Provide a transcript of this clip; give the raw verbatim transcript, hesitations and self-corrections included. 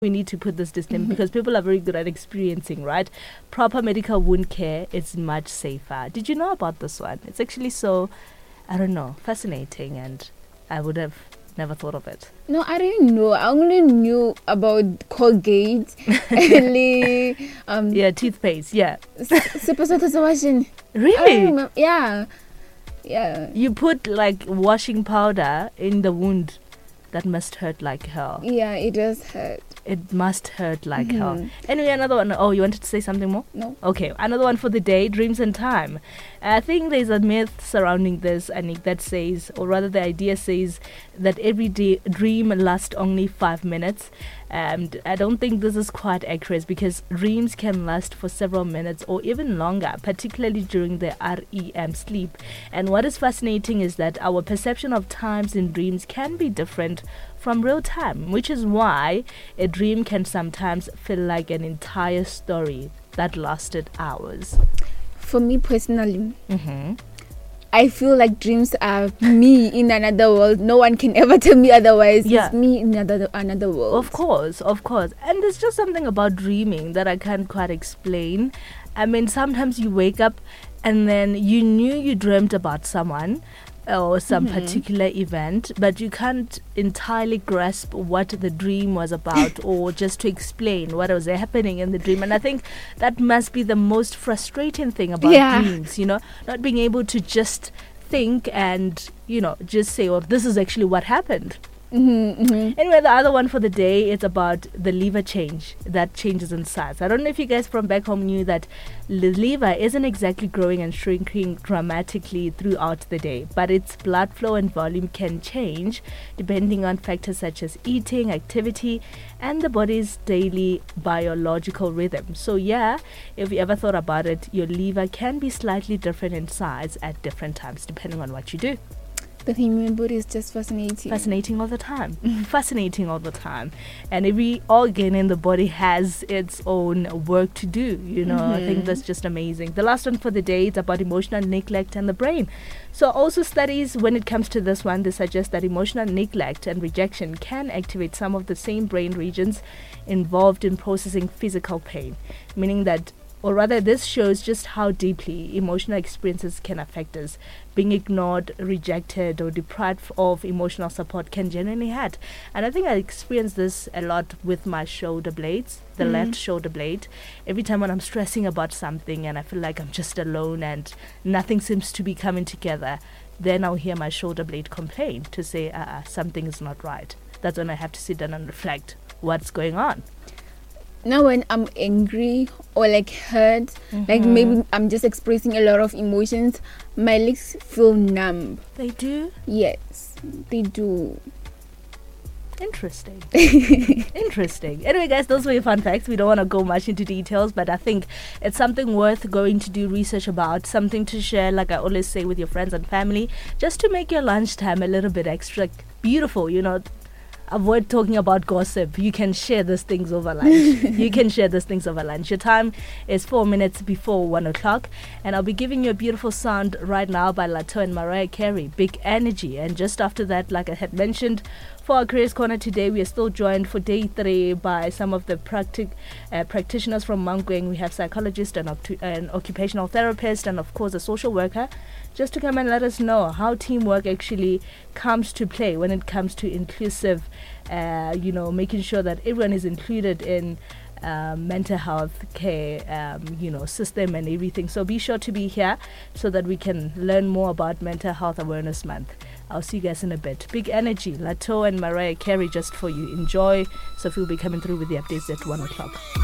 we need to put this disclaimer because people are very good at experiencing, right? Proper medical wound care is much safer. Did you know about this one? It's actually so, I don't know, fascinating, and I would have never thought of it. No, I didn't know. I only knew about Colgate, really, um, yeah, toothpaste, yeah. Really? Really? Yeah, yeah. You put like washing powder in the wound. That must hurt like hell. Yeah, it does hurt. It must hurt like Mhm. hell. Anyway, another one. Oh, you wanted to say something more? No. Okay, another one for the day, dreams and time. I think there's a myth surrounding this, Anik, that says, or rather the idea says, that every day dream lasts only five minutes. And I don't think this is quite accurate because dreams can last for several minutes or even longer, particularly during the R E M sleep. And what is fascinating is that our perception of times in dreams can be different from real time, which is why a dream can sometimes feel like an entire story that lasted hours. For me personally, Mm-hmm. I feel like dreams are me in another world. No one can ever tell me otherwise. Yeah. It's me in another another world. Of course, of course. And there's just something about dreaming that I can't quite explain. I mean, sometimes you wake up and then you knew you dreamt about someone or some Mhm. particular event, but you can't entirely grasp what the dream was about or just to explain what was happening in the dream. And I think that must be the most frustrating thing about Yeah. dreams, you know, not being able to just think and, you know, just say, oh, this is actually what happened. Mm-hmm, mm-hmm. Anyway, the other one for the day is about the liver change that changes in size. I don't know if you guys from back home knew that the liver isn't exactly growing and shrinking dramatically throughout the day, but its blood flow and volume can change depending on factors such as eating, activity, and the body's daily biological rhythm. So yeah, if you ever thought about it, your liver can be slightly different in size at different times depending on what you do. The human body is just fascinating. Fascinating all the time. Fascinating all the time. And every organ in the body has its own work to do. You know, I think Mhm. that's just amazing. The last one for the day is about emotional neglect and the brain. So also studies when it comes to this one, they suggest that emotional neglect and rejection can activate some of the same brain regions involved in processing physical pain. Meaning that, or rather this shows just how deeply emotional experiences can affect us. Being ignored, rejected, or deprived of emotional support can genuinely hurt. And I think I experience this a lot with my shoulder blades, the Mm. left shoulder blade. Every time when I'm stressing about something and I feel like I'm just alone and nothing seems to be coming together, then I'll hear my shoulder blade complain to say, uh-uh, something is not right. That's when I have to sit down and reflect what's going on. Now when I'm angry or like hurt, like Mhm. maybe I'm just expressing a lot of emotions, my legs feel numb. They do? Yes, they do. Interesting. Interesting. Anyway, guys, those were your fun facts. We don't want to go much into details, but I think it's something worth going to do research about, something to share, like I always say, with your friends and family, just to make your lunchtime a little bit extra beautiful, you know. Avoid talking about gossip. You can share these things over lunch. You can share these things over lunch. Your time is four minutes before one o'clock, and I'll be giving you a beautiful sound right now by Lato and Mariah Carey, Big Energy. And just after that, like I had mentioned, for our Careers Corner today, we are still joined for day three by some of the practic- uh, practitioners from Mankweng. We have psychologist and octu- an occupational therapist, and of course a social worker, just to come and let us know how teamwork actually comes to play when it comes to inclusive, uh, you know, making sure that everyone is included in um, mental health care, um, you know, system and everything. So be sure to be here so that we can learn more about Mental Health Awareness Month. I'll see you guys in a bit. Big Energy, Lato and Mariah Carey just for you. Enjoy. Sophie will be coming through with the updates at one o'clock.